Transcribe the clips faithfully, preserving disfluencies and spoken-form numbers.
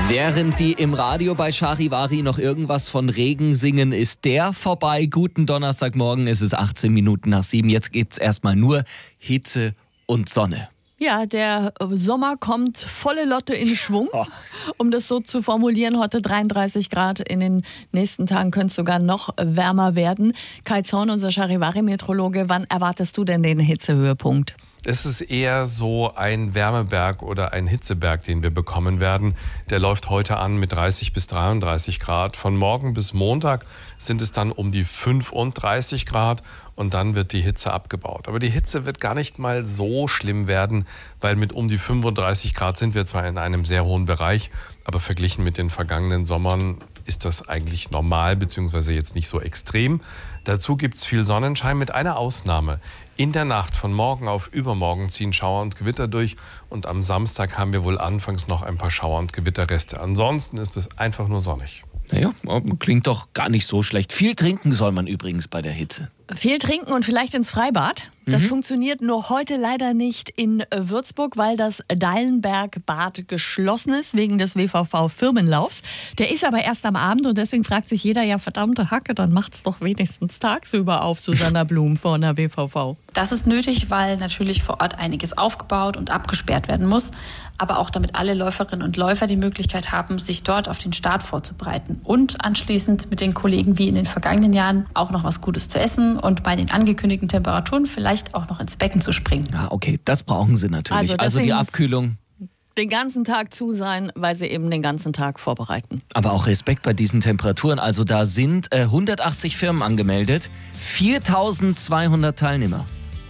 Während die im Radio bei Charivari noch irgendwas von Regen singen, ist der vorbei. Guten Donnerstagmorgen, es ist achtzehn Minuten nach sieben. Jetzt gibt's erstmal nur Hitze und Sonne. Ja, der Sommer kommt volle Lotte in Schwung, um das so zu formulieren. Heute dreiunddreißig Grad, in den nächsten Tagen könnte es sogar noch wärmer werden. Kai Zorn, unser Charivari-Meteorologe, wann erwartest du denn den Hitzehöhepunkt? Es ist eher so ein Wärmeberg oder ein Hitzeberg, den wir bekommen werden. Der läuft heute an mit dreißig bis dreiunddreißig Grad. Von morgen bis Montag sind es dann um die fünfunddreißig Grad und dann wird die Hitze abgebaut. Aber die Hitze wird gar nicht mal so schlimm werden, weil mit um die fünfunddreißig Grad sind wir zwar in einem sehr hohen Bereich, aber verglichen mit den vergangenen Sommern ist das eigentlich normal, beziehungsweise jetzt nicht so extrem. Dazu gibt es viel Sonnenschein mit einer Ausnahme. In der Nacht von morgen auf übermorgen ziehen Schauer und Gewitter durch und am Samstag haben wir wohl anfangs noch ein paar Schauer- und Gewitterreste. Ansonsten ist es einfach nur sonnig. Naja, klingt doch gar nicht so schlecht. Viel trinken soll man übrigens bei der Hitze. Viel trinken und vielleicht ins Freibad. Das mhm. funktioniert nur heute leider nicht in Würzburg, weil das Dallenbergbad geschlossen ist wegen des W V V-Firmenlaufs. Der ist aber erst am Abend und deswegen fragt sich jeder, ja verdammte Hacke, dann macht's doch wenigstens tagsüber auf, Susanna Blum von der W V V. Das ist nötig, weil natürlich vor Ort einiges aufgebaut und abgesperrt werden muss, aber auch damit alle Läuferinnen und Läufer die Möglichkeit haben, sich dort auf den Start vorzubereiten und anschließend mit den Kollegen wie in den vergangenen Jahren auch noch was Gutes zu essen und bei den angekündigten Temperaturen vielleicht auch noch ins Becken zu springen. Ja, okay, das brauchen sie natürlich. Also, also die Abkühlung. Den ganzen Tag zu sein, weil sie eben den ganzen Tag vorbereiten. Aber auch Respekt bei diesen Temperaturen. Also da sind äh, hundertachtzig Firmen angemeldet, viertausendzweihundert Teilnehmer.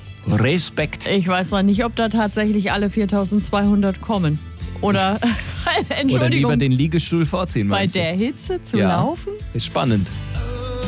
Respekt. Ich weiß noch nicht, ob da tatsächlich alle viertausendzweihundert kommen. Oder, Entschuldigung. Oder lieber den Liegestuhl vorziehen, bei meinst du? der Hitze zu ja, laufen? Ist spannend.